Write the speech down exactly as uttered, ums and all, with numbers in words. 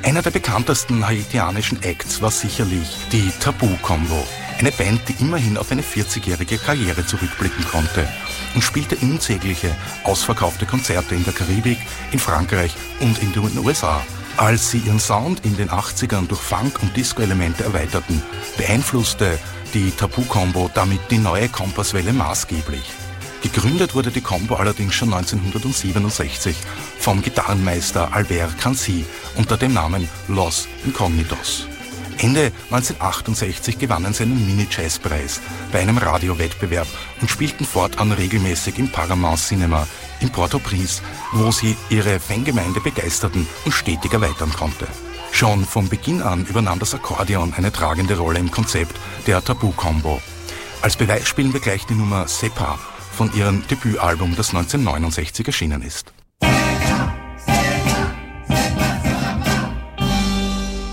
Einer der bekanntesten haitianischen Acts war sicherlich die Tabu Combo. Eine Band, die immerhin auf eine vierzigjährige Karriere zurückblicken konnte und spielte unzählige ausverkaufte Konzerte in der Karibik, in Frankreich und in den U S A. Als sie ihren Sound in den achtzigern durch Funk- und Disco-Elemente erweiterten, beeinflusste die Tabu Combo damit die neue Kompasswelle maßgeblich. Gegründet wurde die Combo allerdings schon neunzehnhundertsiebenundsechzig vom Gitarrenmeister Albert Cancy unter dem Namen Los Incognitos. Ende neunzehnhundertachtundsechzig gewannen sie einen Mini-Jazz-Preis bei einem Radiowettbewerb und spielten fortan regelmäßig im Paramount Cinema in Port-au-Prince, wo sie ihre Fangemeinde begeisterten und stetig erweitern konnte. Schon von Beginn an übernahm das Akkordeon eine tragende Rolle im Konzept der Tabu Combo. Als Beweis spielen wir gleich die Nummer C'est pas von ihrem Debütalbum, das neunzehnhundertneunundsechzig erschienen ist.